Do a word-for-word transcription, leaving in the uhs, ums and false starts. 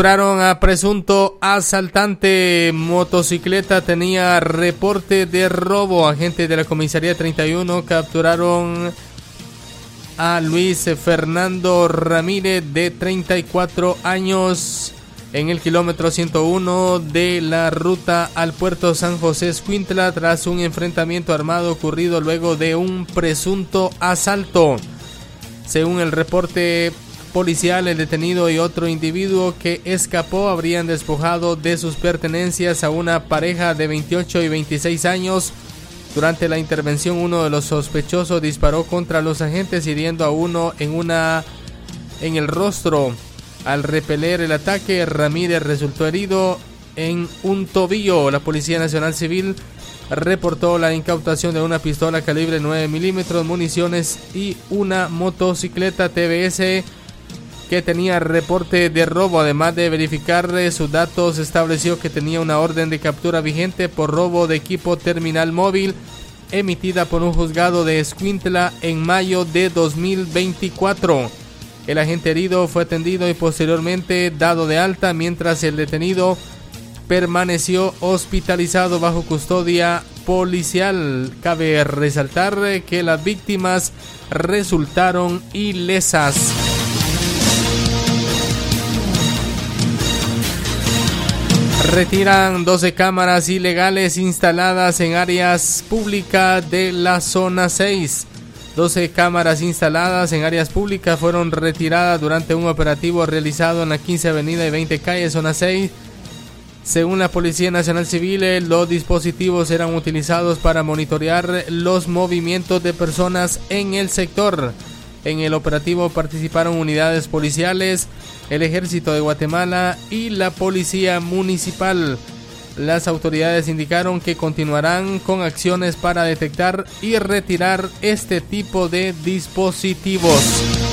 Capturaron a presunto asaltante. Motocicleta tenía reporte de robo. Agentes de la comisaría treinta y uno capturaron a Luis Fernando Ramírez, de treinta y cuatro años, en el kilómetro ciento uno de la ruta al puerto San José Escuintla, tras un enfrentamiento armado ocurrido luego de un presunto asalto. Según el reporte policial, el detenido y otro individuo que escapó habrían despojado de sus pertenencias a una pareja de veintiocho y veintiséis años. Durante la intervención, uno de los sospechosos disparó contra los agentes, hiriendo a uno en una en el rostro. Al repeler el ataque, Ramírez resultó herido en un tobillo. La Policía Nacional Civil reportó la incautación de una pistola calibre nueve milímetros, municiones y una motocicleta T V S que tenía reporte de robo. Además de verificar sus datos, estableció que tenía una orden de captura vigente por robo de equipo terminal móvil, emitida por un juzgado de Escuintla en mayo de dos mil veinticuatro. El agente herido fue atendido y posteriormente dado de alta, mientras el detenido permaneció hospitalizado bajo custodia policial. Cabe resaltar que las víctimas resultaron ilesas. Retiran doce cámaras ilegales instaladas en áreas públicas de la zona seis. doce cámaras instaladas en áreas públicas fueron retiradas durante un operativo realizado en la quince avenida y veinte calle, zona seis. Según la Policía Nacional Civil, los dispositivos eran utilizados para monitorear los movimientos de personas en el sector. En el operativo participaron unidades policiales, el Ejército de Guatemala y la Policía Municipal. Las autoridades indicaron que continuarán con acciones para detectar y retirar este tipo de dispositivos.